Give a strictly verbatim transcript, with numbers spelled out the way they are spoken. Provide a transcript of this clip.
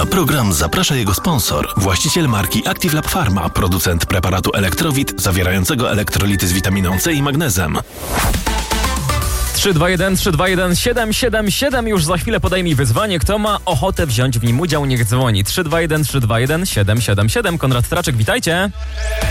Na program zaprasza jego sponsor, właściciel marki Active Lab Pharma, producent preparatu Elektrowit zawierającego elektrolity z witaminą C i magnezem. trzy dwa jeden trzy dwa jeden siedem siedem siedem. Już za chwilę podaj mi wyzwanie. Kto ma ochotę wziąć w nim udział, niech dzwoni. trzy dwa jeden trzy dwa jeden siedem siedem siedem. Konrad Traczek, witajcie.